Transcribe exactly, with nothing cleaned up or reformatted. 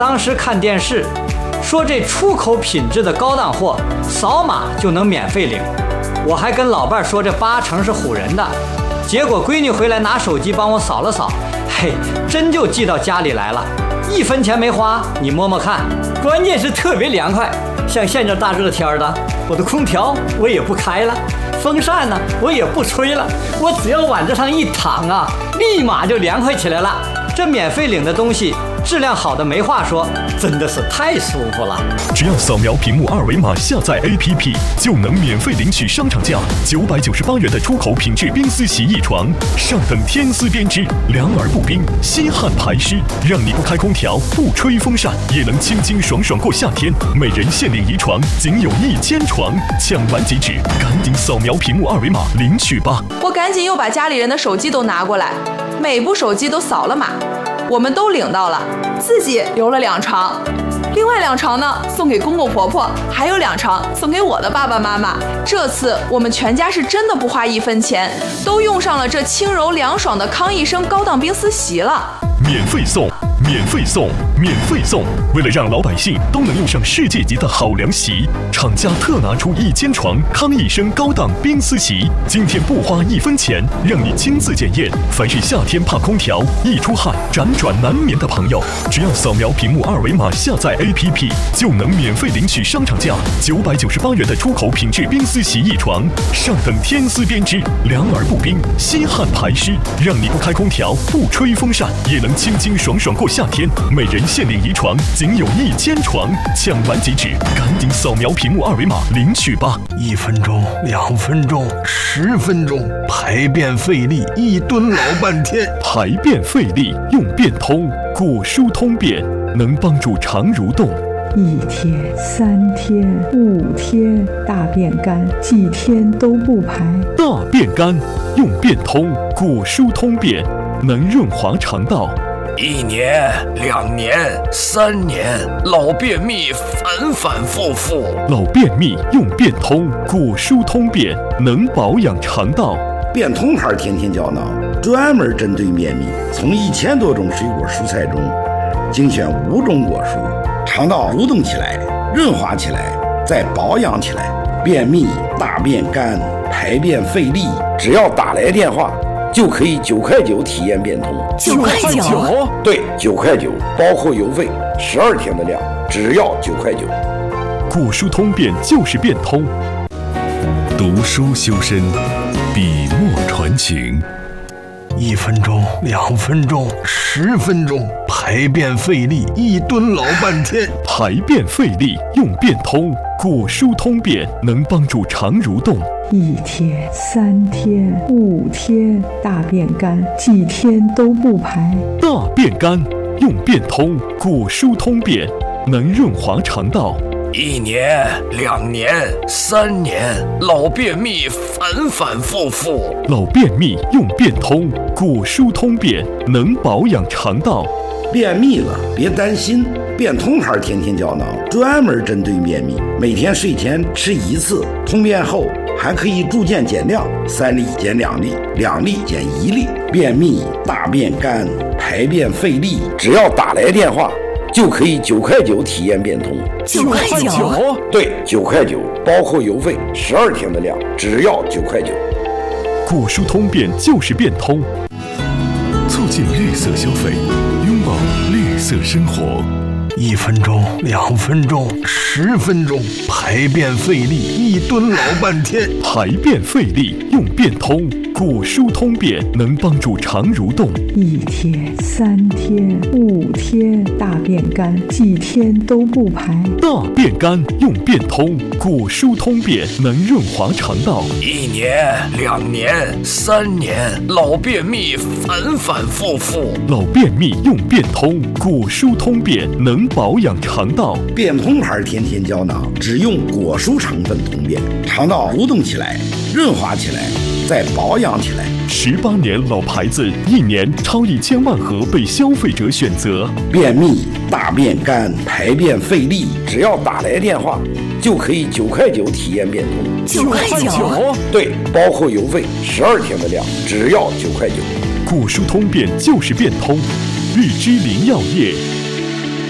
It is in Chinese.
当时看电视，说这出口品质的高档货，扫码就能免费领。我还跟老伴说这八成是唬人的，结果闺女回来拿手机帮我扫了扫，嘿，真就寄到家里来了，一分钱没花，你摸摸看。关键是特别凉快，像现这大热天的，我的空调我也不开了，风扇呢我也不吹了，我只要往这上一躺啊，立马就凉快起来了。这免费领的东西质量好的没话说，真的是太舒服了。 只要扫描屏幕二维码下载 A P P， 就能免费领取商场价九百九十八元的出口品质冰丝洗衣床，上等天丝编织，凉而不冰，吸汗排湿，让你不开空调不吹风扇也能清清爽爽过夏天。每人限领一床，仅有一千床，抢完即止，赶紧扫描屏幕二维码领取吧。 我赶紧又把家里人的手机都拿过来，每部手机都扫了码，我们都领到了，自己留了两床，另外两床呢送给公公婆婆，还有两床送给我的爸爸妈妈。这次我们全家是真的不花一分钱，都用上了这轻柔凉爽的康益生高档冰丝席了。 免费送，免费送，免费送！为了让老百姓都能用上世界级的好凉席，厂家特拿出一千床康益生高档冰丝席，今天不花一分钱，让你亲自检验。凡是夏天怕空调、易出汗、辗转难眠的朋友，只要扫描屏幕二维码下载 A P P， 就能免费领取商场价九百九十八元的出口品质冰丝洗衣床，上等天丝编织，凉而不冰，吸汗排湿，让你不开空调不吹风扇也能清清爽爽过夏天。每人限领一床，仅有一千床，抢完即止，赶紧扫描屏幕二维码领取吧。 一分钟、两分钟、十分钟，排便费力，一蹲老半天。 排便费力用便通，果蔬通便，能帮助肠蠕动。 一天、三天、五天，大便干，几天都不排。 大便干用便通，果蔬通便，能润滑肠道。 一年、两年、三年，老便秘反反复复。 老便秘用便通，果蔬通便，能保养肠道。 便通牌天天胶囊专门针对便秘，从一千多种水果蔬菜中精选五种果蔬，肠道蠕动起来，润滑起来，再保养起来。便秘、大便干、排便费力，只要打来电话，就可以九块九体验便通。 九块九？ 对，九块九，包括邮费，十二天的量，只要九块九。 果蔬通便就是便通。 读书修身，笔墨传情。 一分钟、两分钟、十分钟，排便费力，一蹲老半天。 排便费力用便通，果蔬通便，能帮助肠蠕动。 一天、三天、五天，大便干，几天都不排。 大便干用便通，果蔬通便，能润滑肠道。 一年、两年、三年，老便秘反反复复。 老便秘用便通，果蔬通便，能保养肠道。 便秘了别担心，便通牌天天胶囊专门针对便秘，每天睡前吃一次，通便后还可以逐渐减量，三粒减两粒，两粒减一粒。便秘、大便干、排便费力，只要打来电话，就可以九块九体验便通。 九块九？ 对，九块九，包括邮费，十二天的量，只要九块九。 果蔬通便就是便通， 促进绿色消费，拥抱绿色生活。 一分钟、两分钟、十分钟，排便费力，一蹲老半天。 排便费力用便通，果蔬通便，能帮助肠蠕动。 一天、三天、五天，大便干，几天都不排。 大便干用便通，果蔬通便，能润滑肠道。 一年、两年、三年，老便秘反反复复。 老便秘用便通，果蔬通便，能保养肠道。 便通牌天天胶囊只用果蔬成分通便，肠道蠕动起来，润滑起来，再保养起来。 十八年老牌子，一年超一千万盒被消费者选择。 便秘、大便干、排便费力，只要打来电话，就可以九块九体验便通。 九块九？ 对，包括邮费，十二天的量，只要九块九。 果蔬通便就是便通，绿之林药业。